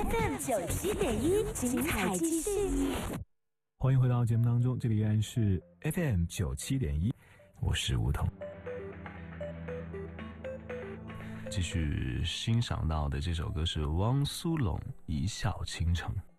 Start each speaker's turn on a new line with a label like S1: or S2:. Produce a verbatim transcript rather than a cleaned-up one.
S1: F M 九七点一，精彩继续。
S2: 欢迎回到节目当中，这里依然是 F M 九七点一，我是吴桐。继续欣赏到的这首歌是汪苏泷《一笑倾城》。